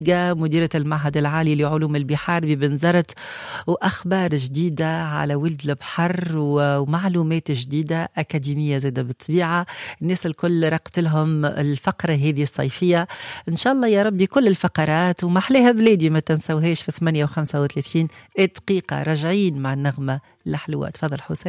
مديرة المعهد العالي لعلوم البحار ببنزرت، وأخبار جديدة على ولد البحر ومعلومات جديدة أكاديمية زادة بالطبيعة. الناس الكل رقت لهم الفقرة هذه الصيفية إن شاء الله يا ربي، كل الفقرات ومحليها بلادي ما تنسوهاش في 8:35 دقيقة راجعين مع النغمة الحلوة. تفضل حسين.